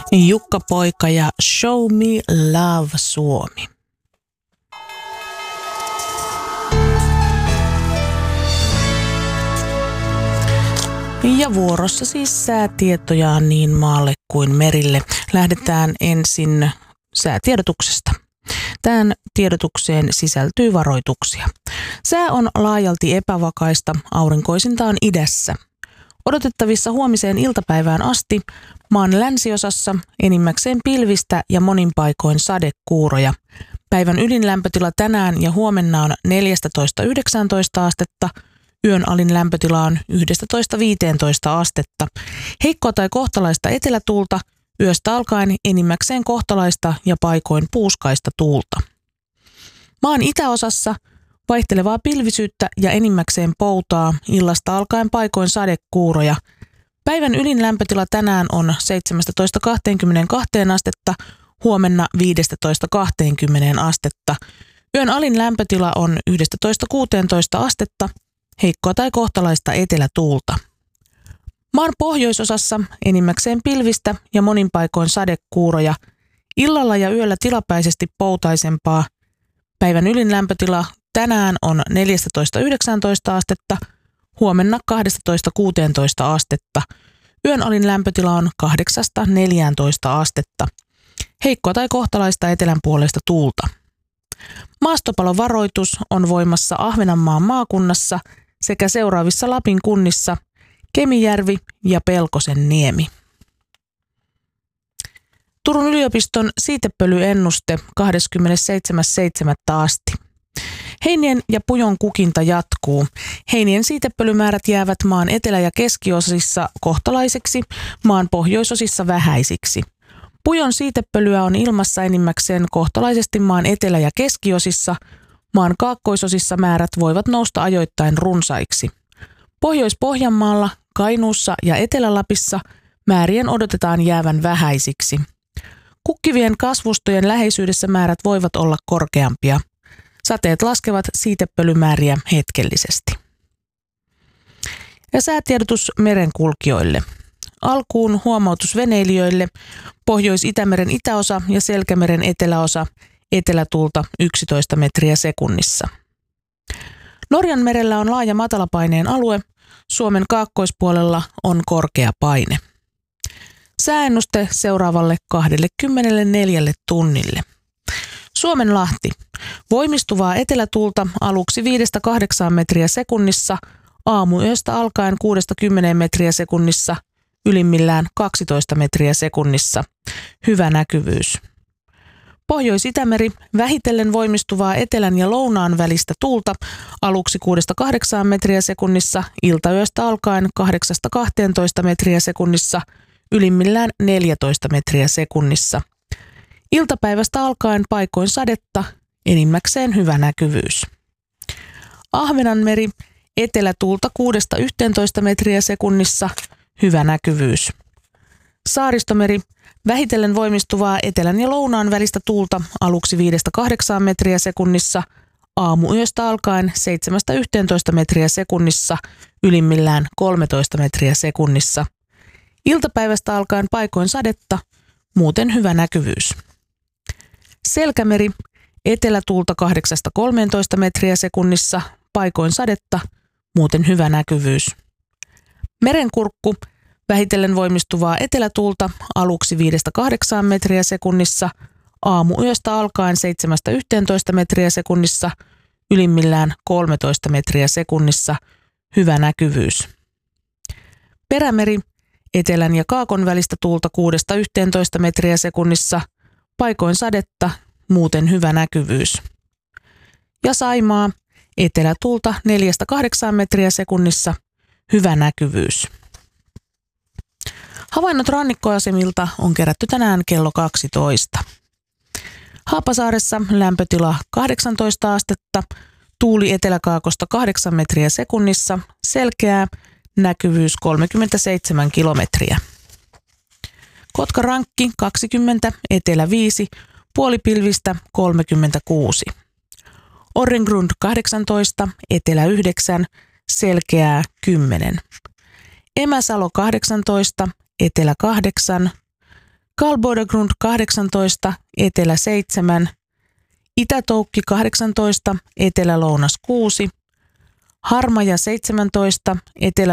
Jukka Poika ja Show Me Love Suomi. Ja vuorossa siis säätietoja niin maalle kuin merille. Lähdetään ensin säätiedotuksesta. Tähän tiedotukseen sisältyy varoituksia. Sää on laajalti epävakaista, aurinkoisinta on idässä. Odotettavissa huomiseen iltapäivään asti maan länsiosassa enimmäkseen pilvistä ja monin paikoin sadekuuroja. Päivän ydinlämpötila tänään ja huomenna on 14–19 astetta. Yön alin lämpötila on 11–15 astetta. Heikkoa tai kohtalaista etelätuulta, yöstä alkaen enimmäkseen kohtalaista ja paikoin puuskaista tuulta. Maan itäosassa vaihtelevaa pilvisyyttä ja enimmäkseen poutaa, illasta alkaen paikoin sadekuuroja. Päivän ylin lämpötila tänään on 17–22 astetta, huomenna 15–20 astetta. Yön alin lämpötila on 11–16 astetta, heikkoa tai kohtalaista etelätuulta. Maan pohjoisosassa enimmäkseen pilvistä ja monin paikoin sadekuuroja. Illalla ja yöllä tilapäisesti poutaisempaa. Päivän ylin lämpötila tänään on 14–19 astetta, huomenna 12–16 astetta. Yön alin lämpötila on 8–14 astetta. Heikkoa tai kohtalaista etelän puolesta tuulta. Maastopalovaroitus on voimassa Ahvenanmaan maakunnassa sekä seuraavissa Lapin kunnissa Kemijärvi ja Pelkosenniemi. Turun yliopiston siitepölyennuste 27.7. asti. Heinien ja pujon kukinta jatkuu. Heinien siitepölymäärät jäävät maan etelä- ja keskiosissa kohtalaisiksi, maan pohjoisosissa vähäisiksi. Pujon siitepölyä on ilmassa enimmäkseen kohtalaisesti maan etelä- ja keskiosissa, maan kaakkoisosissa määrät voivat nousta ajoittain runsaiksi. Pohjois-Pohjanmaalla, Kainuussa ja Etelä-Lapissa määrien odotetaan jäävän vähäisiksi. Kukkivien kasvustojen läheisyydessä määrät voivat olla korkeampia. Sateet laskevat siitepölymääriä hetkellisesti. Ja säätiedotus merenkulkijoille. Alkuun huomautus veneilijöille. Pohjois-Itämeren itäosa ja Selkämeren eteläosa, etelätuulta 11 metriä sekunnissa. Norjan merellä on laaja matalapaineen alue. Suomen kaakkoispuolella on korkea paine. Sääennuste seuraavalle 24 tunnille. Suomenlahti. Voimistuvaa etelätuulta aluksi 5–8 metriä sekunnissa, aamuyöstä alkaen 6–10 metriä sekunnissa, ylimmillään 12 metriä sekunnissa. Hyvä näkyvyys. Pohjois-Itämeri vähitellen voimistuvaa etelän ja lounaan välistä tuulta aluksi 6–8 metriä sekunnissa, iltayöstä alkaen 8–12 metriä sekunnissa, ylimmillään 14 metriä sekunnissa. Iltapäivästä alkaen paikoin sadetta, enimmäkseen hyvä näkyvyys. Ahvenanmeri etelätuulta 6–11 metriä sekunnissa, hyvä näkyvyys. Saaristomeri vähitellen voimistuvaa etelän ja lounaan välistä tuulta aluksi 5–8 metriä sekunnissa, aamuyöstä alkaen 7–11 metriä sekunnissa, ylimmillään 13 metriä sekunnissa. Iltapäivästä alkaen paikoin sadetta, muuten hyvä näkyvyys. Selkämeri etelätuulta 8–13 metriä sekunnissa, paikoin sadetta, muuten hyvä näkyvyys. Merenkurkku vähitellen voimistuvaa etelätuulta aluksi 5–8 metriä sekunnissa, aamuyöstä alkaen 7–11 metriä sekunnissa, ylimmillään 13 metriä sekunnissa, hyvä näkyvyys. Perämeri etelän ja kaakon välistä tuulta 6–11 metriä sekunnissa, paikoin sadetta, muuten hyvä näkyvyys. Ja Saimaa etelätuulta 4–8 metriä sekunnissa, hyvä näkyvyys. Havainnot rannikkoasemilta on kerätty tänään kello 12. Haapasaaressa lämpötila 18 astetta, tuuli eteläkaakosta 8 metriä sekunnissa, selkeää, näkyvyys 37 kilometriä. Kotkarankki 20, etelä 5, puolipilvistä 36. Orrengrund 18, etelä 9, selkeää 10. Emäsalo 18, etelä 8, Karlsborg 18, etelä 7, Itä-Toukki 18, etelä-lounas 6, Harmaja 17, etelä